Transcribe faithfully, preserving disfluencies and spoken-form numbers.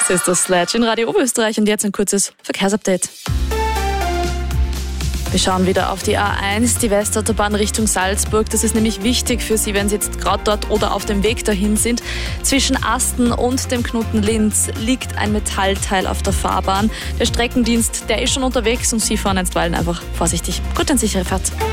Sister Sledge in Radio Oberösterreich und jetzt ein kurzes Verkehrsupdate. Wir schauen wieder auf die A eins, die Westautobahn Richtung Salzburg. Das ist nämlich wichtig für Sie, wenn Sie jetzt gerade dort oder auf dem Weg dahin sind. Zwischen Asten und dem Knoten Linz liegt ein Metallteil auf der Fahrbahn. Der Streckendienst, der ist schon unterwegs und Sie fahren einstweilen einfach vorsichtig. Gut, eine sichere Fahrt.